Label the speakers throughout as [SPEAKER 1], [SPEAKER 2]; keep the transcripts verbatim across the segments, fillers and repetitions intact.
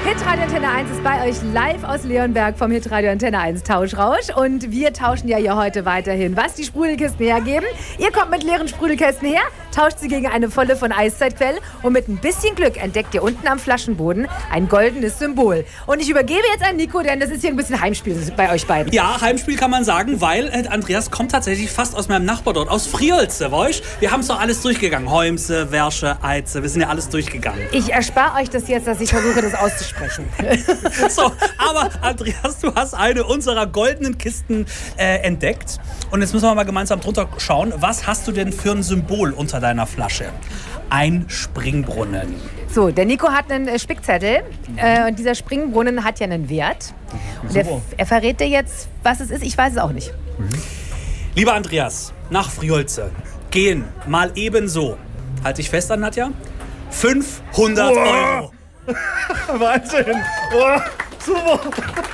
[SPEAKER 1] Hitradio Antenne eins ist bei euch live aus Leonberg vom Hitradio Antenne eins Tauschrausch. Und wir tauschen ja hier heute weiterhin, was die Sprudelkisten hergeben. Ihr kommt mit leeren Sprudelkästen her, tauscht sie gegen eine volle von Eiszeitquelle und mit ein bisschen Glück entdeckt ihr unten am Flaschenboden ein goldenes Symbol. Und ich übergebe jetzt an Nico, denn das ist hier ein bisschen Heimspiel bei euch beiden.
[SPEAKER 2] Ja, Heimspiel kann man sagen, weil äh, Andreas kommt tatsächlich fast aus meinem Nachbar dort, aus Friolze, weißt? Wir haben es doch alles durchgegangen. Heumse, Wersche, Eize, wir sind ja alles durchgegangen.
[SPEAKER 1] Ich erspare euch das jetzt, dass ich versuche, das auszusprechen.
[SPEAKER 2] So, aber Andreas, du hast eine unserer goldenen Kisten äh, entdeckt. Und jetzt müssen wir mal gemeinsam drunter schauen. Was hast du denn für ein Symbol unter deiner Flasche? Ein Springbrunnen.
[SPEAKER 1] So, der Nico hat einen äh, Spickzettel. Äh, und dieser Springbrunnen hat ja einen Wert. Und er, er verrät dir jetzt, was es ist. Ich weiß es auch nicht.
[SPEAKER 2] Mhm. Lieber Andreas, nach Friolze gehen mal ebenso, halte ich fest an, Nadja, fünfhundert Euro.
[SPEAKER 3] Wahnsinn! Oh, super!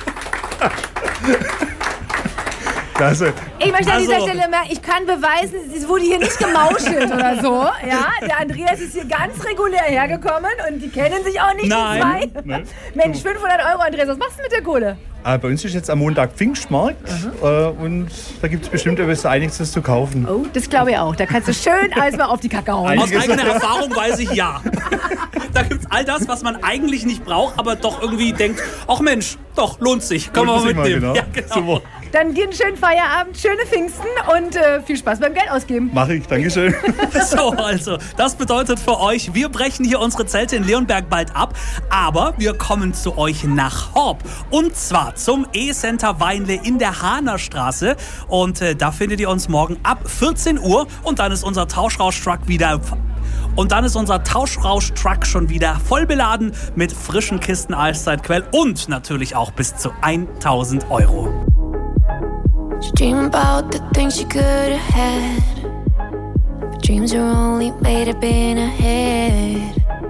[SPEAKER 3] Klasse.
[SPEAKER 1] Ich möchte an dieser
[SPEAKER 2] Also-
[SPEAKER 1] Stelle merken, ich kann beweisen, es wurde hier nicht gemauschelt oder so. Ja, der Andreas ist hier ganz regulär hergekommen und die kennen sich auch nicht,
[SPEAKER 2] Nein.
[SPEAKER 1] die zwei.
[SPEAKER 3] Nein.
[SPEAKER 1] Mensch, fünfhundert Euro, Andreas, was machst du mit der Kohle?
[SPEAKER 3] Ah, bei uns ist jetzt am Montag Pfingstmarkt äh, und da gibt es bestimmt etwas Einiges zu kaufen.
[SPEAKER 1] Oh, das glaube ich auch. Da kannst du schön alles mal auf die Kacke hauen.
[SPEAKER 2] Aus eigener Erfahrung weiß ich ja. Da gibt es all das, was man eigentlich nicht braucht, aber doch irgendwie denkt, ach Mensch, doch, lohnt sich. Können wir mal
[SPEAKER 3] Lohnt sich mal,
[SPEAKER 2] mitnehmen.
[SPEAKER 3] genau.
[SPEAKER 2] Ja, genau.
[SPEAKER 3] Super.
[SPEAKER 1] Dann dir einen schönen Feierabend, schöne Pfingsten und äh, viel Spaß beim Geld ausgeben.
[SPEAKER 3] Mach ich, Dankeschön.
[SPEAKER 2] So, also, das bedeutet für euch, wir brechen hier unsere Zelte in Leonberg bald ab, aber wir kommen zu euch nach Horb. Und zwar zum E-Center Weinle in der Hahnerstraße. Und äh, da findet ihr uns morgen ab vierzehn Uhr und dann ist unser Tauschrausch-Truck wieder... Und dann ist unser Tauschrausch-Truck schon wieder voll beladen mit frischen Kisten Eiszeitquell und natürlich auch bis zu tausend Euro.
[SPEAKER 4] She dream about the things she could have had, but dreams are only made up in her head.